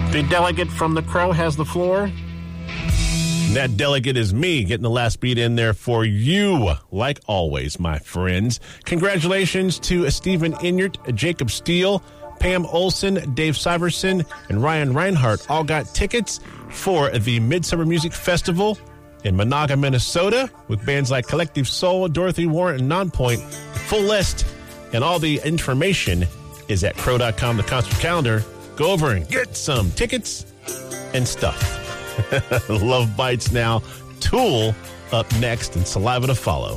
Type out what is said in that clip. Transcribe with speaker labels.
Speaker 1: The delegate from the Crow has the floor. And that delegate is me, getting the last beat in there for you, like always, my friends. Congratulations to Stephen Inyart, Jacob Steele, Pam Olson, Dave Syverson, and Ryan Reinhardt all got tickets for the Midsummer Music Festival in Monaga, Minnesota, with bands like Collective Soul, Dorothy Warren, and Nonpoint. The full list and all the information is at crow.com, the concert calendar. Go over and get some tickets and stuff. Love Bites now. Tool up next and Saliva to follow.